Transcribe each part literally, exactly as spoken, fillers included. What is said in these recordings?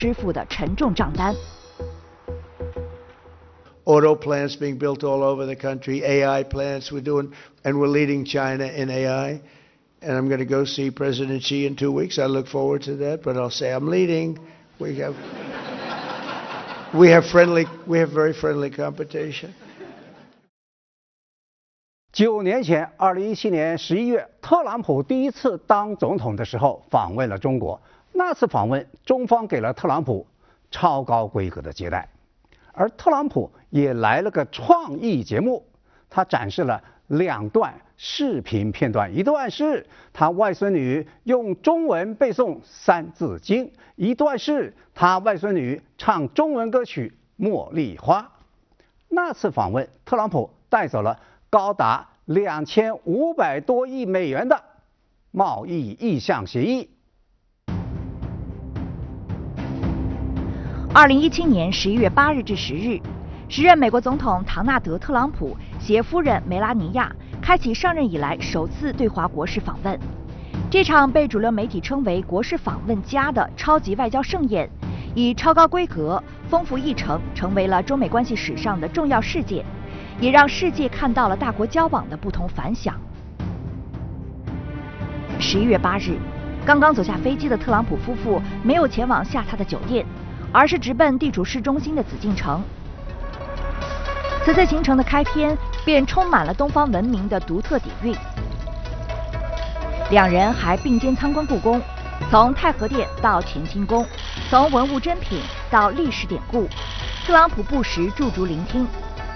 支付的沉重账单。 Auto plants being built all over the country, A I plants we're doing, and we're leading China in A I. And I'm going to go see President Xi in two weeks. I look forward to that, but I'll say I'm leading. We have, we have friendly, we have very friendly competition. 九年前，二零一七年十一月，特朗普第一次当总统的时候访问了中国。那次访问，中方给了特朗普超高规格的接待，而特朗普也来了个创意节目，他展示了两段视频片段，一段是他外孙女用中文背诵《三字经》，一段是他外孙女唱中文歌曲《茉莉花》。那次访问，特朗普带走了高达两千五百多亿美元的贸易意向协议。 二零一七年十一月八日至十日，时任美国总统唐纳德·特朗普携夫人梅拉尼亚开启上任以来首次对华国事访问。这场被主流媒体称为“国事访问家”的超级外交盛宴，以超高规格、丰富议程，成为了中美关系史上的重要事件。也让世界看到了大国交往的不同凡响。十一月八日，刚刚走下飞机的特朗普夫妇没有前往下榻的酒店，而是直奔地处市中心的紫禁城。此次行程的开篇便充满了东方文明的独特底蕴。两人还并肩参观故宫，从太和殿到乾清宫，从文物珍品到历史典故，特朗普不时驻足聆听。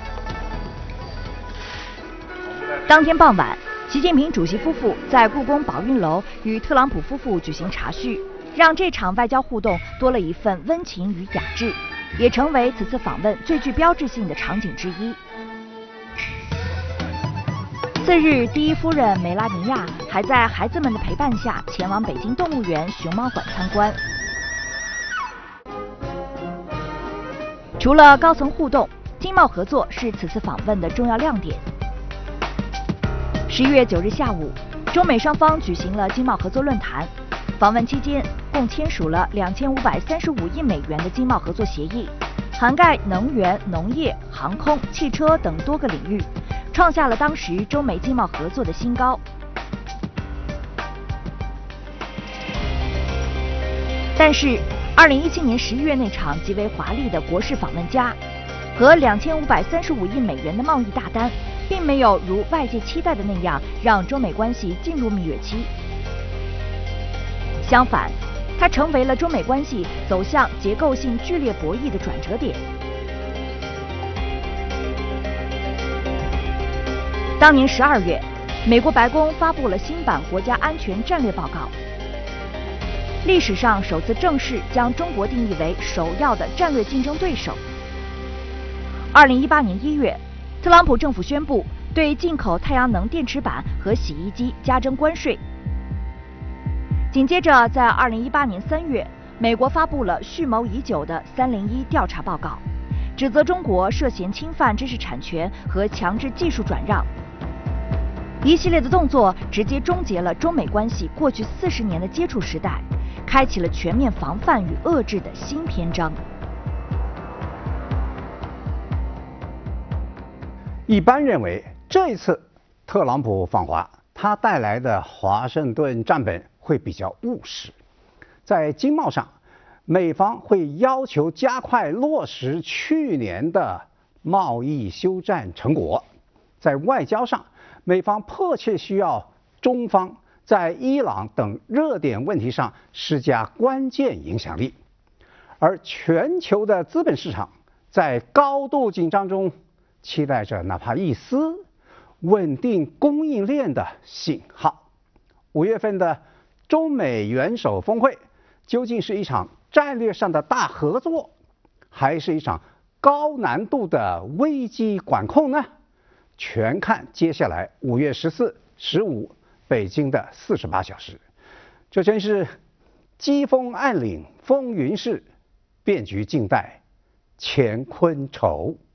当天傍晚，习近平主席夫妇在故宫宝运楼与特朗普夫妇举行茶叙，让这场外交互动多了一份温情与雅致，也成为此次访问最具标志性的场景之一。次日，第一夫人梅拉尼亚还在孩子们的陪伴下前往北京动物园熊猫馆参观。除了高层互动，经贸合作是此次访问的重要亮点。十一月九日下午，中美双方举行了经贸合作论坛。访问期间，共签署了两千五百三十五亿美元的经贸合作协议，涵盖能源、农业、航空、汽车等多个领域，创下了当时中美经贸合作的新高。但是，二零一七年十一月那场极为华丽的国事访问家和两千五百三十五亿美元的贸易大单，并没有如外界期待的那样让中美关系进入蜜月期。相反，它成为了中美关系走向结构性剧烈博弈的转折点。当年十二月，美国白宫发布了新版国家安全战略报告，历史上首次正式将中国定义为首要的战略竞争对手。二零一八年一月，特朗普政府宣布对进口太阳能电池板和洗衣机加征关税。紧接着，在二零一八年三月，美国发布了蓄谋已久的三零一调查报告，指责中国涉嫌侵犯知识产权和强制技术转让。一系列的动作直接终结了中美关系过去四十年的接触时代，开启了全面防范与遏制的新篇章。 一般认为，这一次特朗普访华，他带来的华盛顿账本会比较务实。在经贸上，美方会要求加快落实去年的贸易休战成果；在外交上，美方迫切需要中方在伊朗等热点问题上施加关键影响力。而全球的资本市场在高度紧张中，期待着哪怕一丝稳定供应链的信号。五月份的中美元首峰会究竟是一场战略上的大合作，还是一场高难度的危机管控呢？全看接下来五月十四、十五北京的四十八小时。这真是机锋暗领风云事，变局静待乾坤筹。